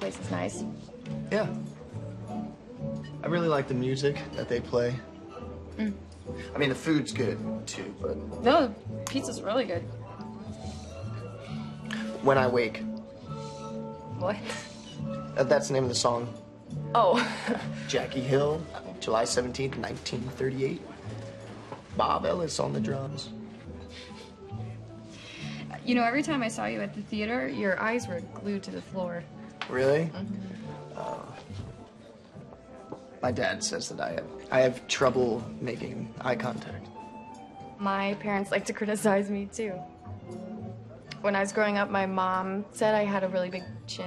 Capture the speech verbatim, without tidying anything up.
place is nice. Yeah. I really like the music that they play. Mm. I mean, the food's good, too, but... No, the pizza's really good. When I Wake. What? Uh, that's the name of the song. Oh. Jackie Hill, July seventeenth, nineteen thirty-eight. Bob Ellis on the drums. You know, every time I saw you at the theater, your eyes were glued to the floor. Really? Mm-hmm. uh, my dad says that I have, I have trouble making eye contact. My parents like to criticize me, too. When I was growing up, my mom said I had a really big chin.